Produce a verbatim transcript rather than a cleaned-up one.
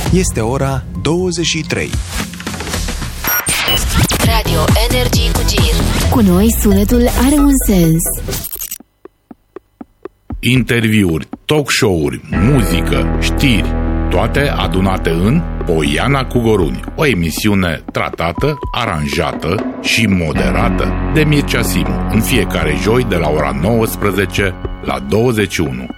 Este ora douăzeci și trei. Radio Energy cu Gir. Cu noi sunetul are un sens. Interviuri, talk show-uri, muzică, știri, toate adunate în Poiana cu Goruni, o emisiune tratată, aranjată și moderată de Mircea Simu, în fiecare joi de la ora nouăsprezece la douăzeci și unu.